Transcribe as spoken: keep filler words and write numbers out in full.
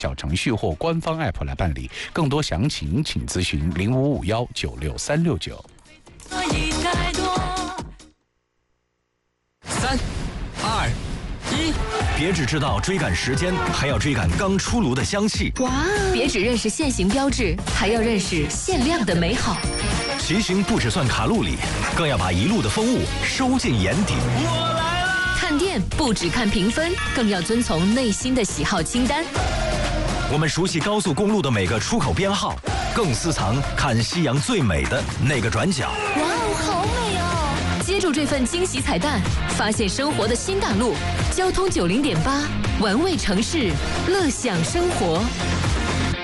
小程序或官方 App 来办理。更多详情请咨询零五五幺九六三六九。 三、二、一，别只知道追赶时间，还要追赶刚出炉的香气。 哇！别只认识现行标志，还要认识限量的美好。 骑行不只算卡路里，更要把一路的风物收进眼底。 我来了！看店不只看评分，更要遵从内心的喜好清单。 我们熟悉高速公路的每个出口编号，更私藏看夕阳最美的那个转角。 哇哦，好美哦！接住这份惊喜彩蛋，发现生活的新大陆。交通九零点八，玩味城市，乐享生活。